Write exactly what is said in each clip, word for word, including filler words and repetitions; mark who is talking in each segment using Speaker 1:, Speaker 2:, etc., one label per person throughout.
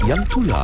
Speaker 1: Yang tular.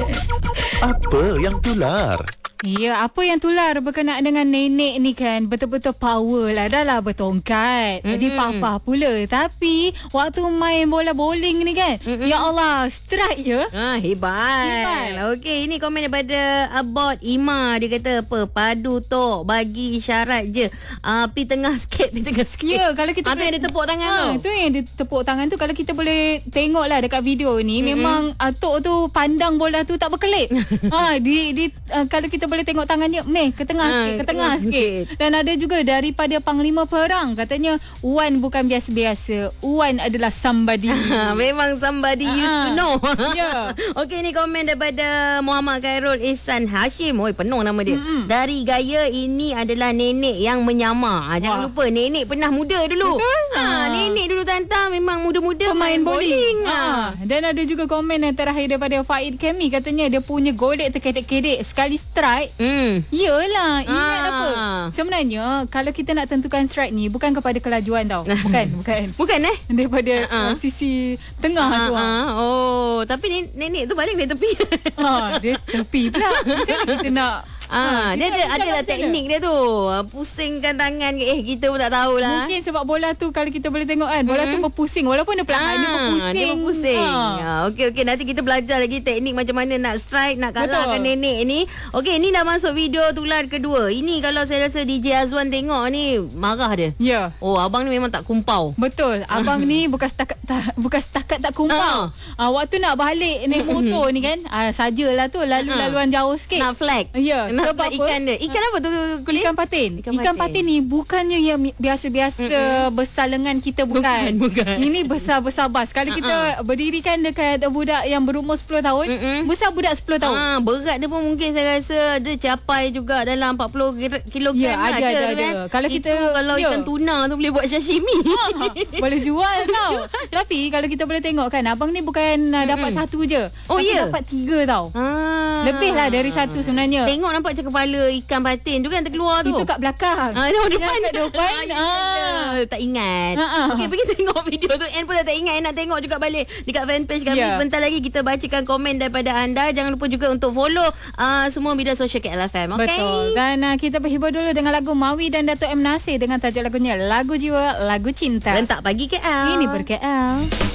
Speaker 1: Apa yang tular?
Speaker 2: Ya, apa yang tular berkenaan dengan nenek ni kan betul-betul power lah. Dah lah bertongkat. Mm-hmm. Dia papa pula. Tapi waktu main bola bowling ni kan, mm-hmm. ya Allah, strike je.
Speaker 3: Ah, hebat. hebat. Okey, ini komen daripada Abot Ima. Dia kata apa? Padu tok bagi isyarat je. Ah, pi tengah sikit, pi tengah sikit.
Speaker 2: Ya, kalau kita
Speaker 3: ah, tu yang dia tepuk tangan
Speaker 2: ha,
Speaker 3: tu.
Speaker 2: Tu yang dia tepuk tangan tu. Kalau kita boleh tengok lah dekat video ni, mm-hmm. memang uh, tok tu pandang bola tu tak berkelip. ha, di, di, uh, kalau kita boleh tengok tangan dia, meh ke tengah ha, sikit, ke tengah sikit. Dan ada juga daripada Panglima Perang, katanya Wan bukan biasa-biasa. Wan adalah somebody.
Speaker 3: Memang somebody ha. used to know.
Speaker 2: Ya.
Speaker 3: Okey, ni komen daripada Muhammad Khairul Ihsan Hashim. Oi, penuh nama dia. Mm-hmm. Dari gaya ini adalah nenek yang menyamar. Ha, jangan Wah. lupa nenek pernah muda dulu. Ha, nenek dulu tanta memang muda-muda
Speaker 2: pemain
Speaker 3: main bowling.
Speaker 2: Ha. Ha. Dan ada juga komen yang terakhir daripada Faid Kemi, katanya dia punya golek terkedek-kedek sekali strike. Mm. Hmm. Yelah, ingat ah. apa? Sebenarnya kalau kita nak tentukan strike ni bukan kepada kelajuan tau. Bukan, bukan.
Speaker 3: Bukan eh?
Speaker 2: Daripada uh-huh. uh, sisi tengah uh-huh. tu. Uh.
Speaker 3: Oh, tapi nenek tu balik dari tepi.
Speaker 2: Ha, dia tepi pula. Macam mana kita nak
Speaker 3: Ah, ha, dia ada adalah teknik dia tu. Pusingkan tangan ke, eh kita pun tak tahulah.
Speaker 2: Mungkin sebab bola tu kalau kita boleh tengok kan, bola mm-hmm. tu berpusing walaupun dia perlahan, ha, dia berpusing.
Speaker 3: Dia berpusing. Ha. Ha, okey okey, nanti kita belajar lagi teknik macam mana nak strike, nak kalahkan nenek ni. Okey, ni dah masuk video tular kedua. Ini kalau saya rasa D J Azwan tengok ni marah dia.
Speaker 2: Ya. Yeah.
Speaker 3: Oh, abang ni memang tak kumpau.
Speaker 2: Betul. Abang ni bukan setakat tak, bukan setakat tak kumpau. Ha. Ha, waktu nak balik naik motor ni kan, ah sajalah tu lalu-laluan jauh sikit.
Speaker 3: Nak flag.
Speaker 2: Ya. Yeah.
Speaker 3: Sebab ikan dia. Ikan apa tu kulit?
Speaker 2: Ikan patin. Ikan,
Speaker 3: ikan
Speaker 2: patin. patin ni bukannya yang biasa-biasa mm-hmm. besar lengan kita, bukan.
Speaker 3: Bukan, bukan.
Speaker 2: Ini besar-besar bas. Kalau kita uh-uh. berdirikan dekat budak yang berumur sepuluh tahun, mm-hmm. besar budak sepuluh tahun.
Speaker 3: Ah, berat dia pun mungkin saya rasa dia capai juga dalam empat puluh kilogram.
Speaker 2: Ya, ada, ada, ada.
Speaker 3: Kan?
Speaker 2: Kalau kita
Speaker 3: itu, kalau
Speaker 2: ya.
Speaker 3: ikan tuna tu boleh buat sashimi.
Speaker 2: Ha, boleh jual tau. Tapi kalau kita boleh tengok kan, abang ni bukan mm-hmm. dapat satu je.
Speaker 3: Oh,
Speaker 2: tapi
Speaker 3: yeah.
Speaker 2: dapat tiga tau.
Speaker 3: Ah.
Speaker 2: Lebih lah dari satu sebenarnya.
Speaker 3: Tengok nampak macam kepala ikan patin tu kan terkeluar tu.
Speaker 2: Itu kat belakang.
Speaker 3: Ah, no, depan.
Speaker 2: Kat depan.
Speaker 3: ah, tak ingat.
Speaker 2: Ah, ah.
Speaker 3: Okey, pergi tengok video tu. Anne pun dah tak ingat. Anne nak tengok juga balik dekat fanpage kami. Yeah. Sebentar lagi kita bacakan komen daripada anda. Jangan lupa juga untuk follow uh, semua media sosial K L F M. Okay?
Speaker 2: Betul. Dan uh, kita berhibur dulu dengan lagu Mawi dan Dato' M. Nasir dengan tajuk lagunya Lagu Jiwa, Lagu Cinta.
Speaker 3: Rentak Pagi K L.
Speaker 2: Ini ber-K L.